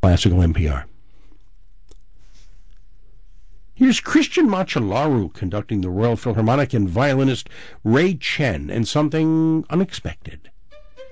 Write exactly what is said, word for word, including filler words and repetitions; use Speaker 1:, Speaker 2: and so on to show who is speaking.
Speaker 1: Classical N P R. Here's Christian Machalaru conducting the Royal Philharmonic and violinist Ray Chen and something unexpected.